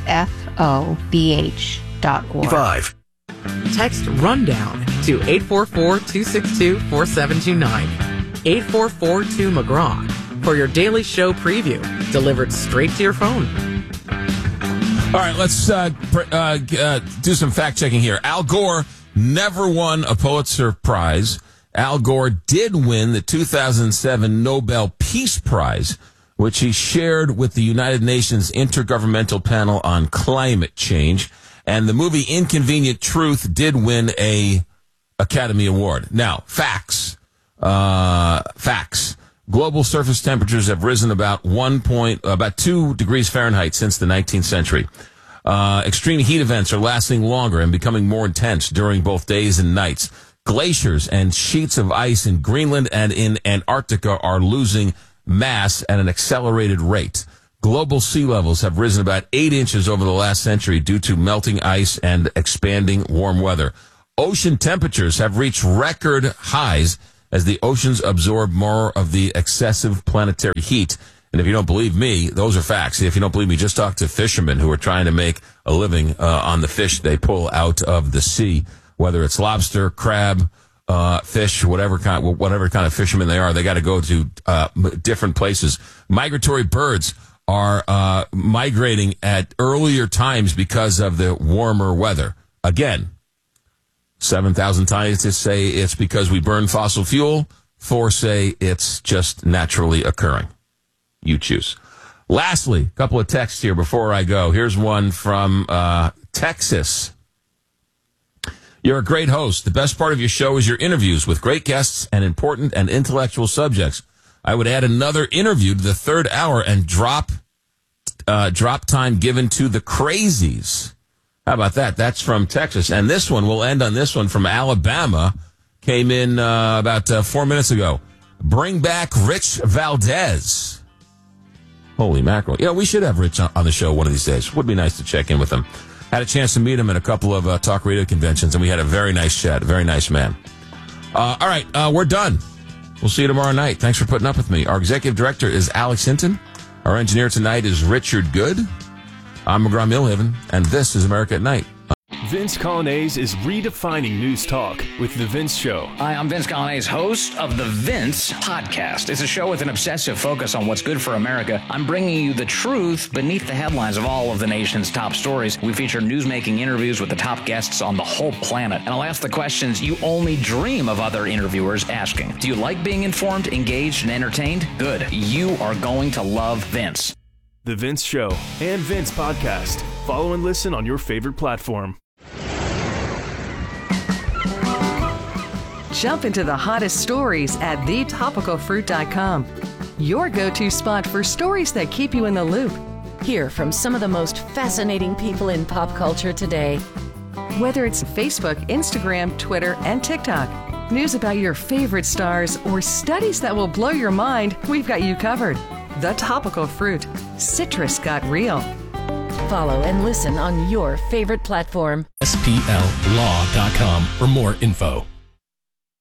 sfobh.org. 5. Text RUNDOWN to 844-262-4729. 844-2McGraw for your daily show preview delivered straight to your phone. All right, let's do some fact-checking here. Al Gore never won a Pulitzer Prize. Al Gore did win the 2007 Nobel Peace Prize, which he shared with the United Nations Intergovernmental Panel on Climate Change. And the movie Inconvenient Truth did win a Academy Award. Now, facts. Global surface temperatures have risen about 2 degrees Fahrenheit since the 19th century. Extreme heat events are lasting longer and becoming more intense during both days and nights. Glaciers and sheets of ice in Greenland and in Antarctica are losing mass at an accelerated rate. Global sea levels have risen about 8 inches over the last century due to melting ice and expanding warm weather. Ocean temperatures have reached record highs as the oceans absorb more of the excessive planetary heat. And if you don't believe me, those are facts. If you don't believe me, just talk to fishermen who are trying to make a living on the fish they pull out of the sea, whether it's lobster, crab, fish, whatever kind of fishermen they are. They got to go to different places. Migratory birds are migrating at earlier times because of the warmer weather. Again, 7,000 scientists say it's because we burn fossil fuel. 4 say it's just naturally occurring. You choose. Lastly, a couple of texts here before I go. Here's one from Texas. You're a great host. The best part of your show is your interviews with great guests and important and intellectual subjects. I would add another interview to the third hour and drop time given to the crazies. How about that? That's from Texas. And this one, we'll end on this one from Alabama. Came in about 4 minutes ago. Bring back Rich Valdez. Holy mackerel. Yeah, we should have Rich on the show one of these days. Would be nice to check in with him. Had a chance to meet him at a couple of talk radio conventions, and we had a very nice chat. A very nice man. All right, we're done. We'll see you tomorrow night. Thanks for putting up with me. Our executive director is Alex Hinton. Our engineer tonight is Richard Good. I'm McGraw-Milhaven, and this is America at Night. Vince Colonnese is redefining news talk with The Vince Show. Hi, I'm Vince Colonnese, host of The Vince Podcast. It's a show with an obsessive focus on what's good for America. I'm bringing you the truth beneath the headlines of all of the nation's top stories. We feature news-making interviews with the top guests on the whole planet. And I'll ask the questions you only dream of other interviewers asking. Do you like being informed, engaged, and entertained? Good. You are going to love Vince. The Vince Show and Vince Podcast. Follow and listen on your favorite platform. Jump into the hottest stories at thetopicalfruit.com. Your go-to spot for stories that keep you in the loop. Hear from some of the most fascinating people in pop culture today. Whether it's Facebook, Instagram, Twitter, and TikTok, news about your favorite stars, or studies that will blow your mind, we've got you covered. The Topical Fruit. Citrus got real. Follow and listen on your favorite platform. SPLlaw.com for more info.